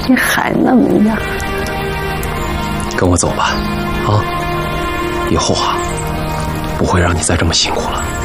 你还那么样。 跟我走吧，啊，以后啊，不会让你再这么辛苦了。